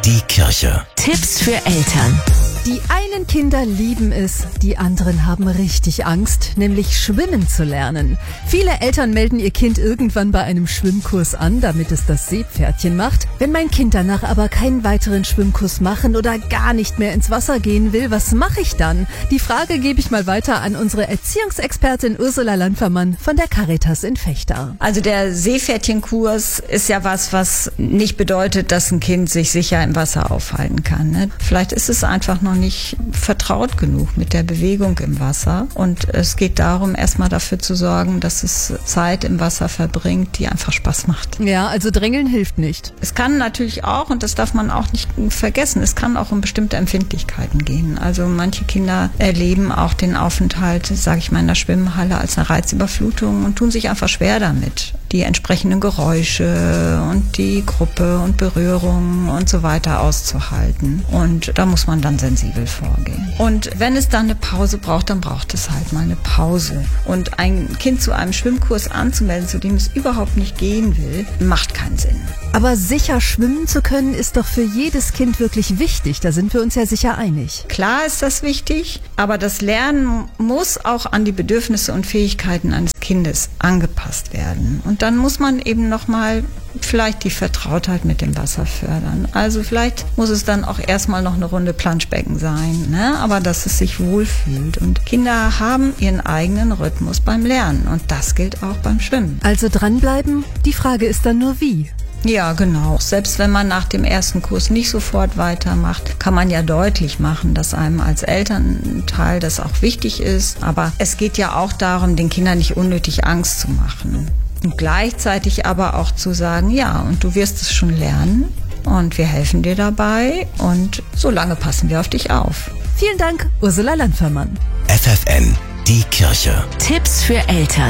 die Kirche. Tipps für Eltern. Die einen Kinder lieben es, die anderen haben richtig Angst, nämlich schwimmen zu lernen. Viele Eltern melden ihr Kind irgendwann bei einem Schwimmkurs an, damit es das Seepferdchen macht. Wenn mein Kind danach aber keinen weiteren Schwimmkurs machen oder gar nicht mehr ins Wasser gehen will, was mache ich dann? Die Frage gebe ich mal weiter an unsere Erziehungsexpertin Ursula Landfermann von der Caritas in Vechta. Also der Seepferdchenkurs ist ja was nicht bedeutet, dass ein Kind sich sicher im Wasser aufhalten kann. Ne? Vielleicht ist es einfach noch nicht vertraut genug mit der Bewegung im Wasser. Und es geht darum, erstmal dafür zu sorgen, dass es Zeit im Wasser verbringt, die einfach Spaß macht. Ja, also drängeln hilft nicht. Es kann natürlich auch, und das darf man auch nicht vergessen, es kann auch um bestimmte Empfindlichkeiten gehen. Also manche Kinder erleben auch den Aufenthalt, sage ich mal, in der Schwimmhalle als eine Reizüberflutung und tun sich einfach schwer damit, die entsprechenden Geräusche und die Gruppe und Berührungen und so weiter auszuhalten. Und da muss man dann sensibel vorgehen. Und wenn es dann eine Pause braucht, dann braucht es halt mal eine Pause. Und ein Kind zu einem Schwimmkurs anzumelden, zu dem es überhaupt nicht gehen will, macht keinen Sinn. Aber sicher schwimmen zu können, ist doch für jedes Kind wirklich wichtig. Da sind wir uns ja sicher einig. Klar ist das wichtig, aber das Lernen muss auch an die Bedürfnisse und Fähigkeiten eines Kindes angepasst werden. Und dann muss man eben nochmal vielleicht die Vertrautheit mit dem Wasser fördern. Also vielleicht muss es dann auch erstmal noch eine Runde Planschbecken sein, ne? Aber dass es sich wohlfühlt. Und Kinder haben ihren eigenen Rhythmus beim Lernen. Und das gilt auch beim Schwimmen. Also dranbleiben, die Frage ist dann nur wie. Ja, genau. Selbst wenn man nach dem ersten Kurs nicht sofort weitermacht, kann man ja deutlich machen, dass einem als Elternteil das auch wichtig ist. Aber es geht ja auch darum, den Kindern nicht unnötig Angst zu machen. Und gleichzeitig aber auch zu sagen, ja, und du wirst es schon lernen und wir helfen dir dabei und so lange passen wir auf dich auf. Vielen Dank, Ursula Landfermann. FFN, die Kirche. Tipps für Eltern.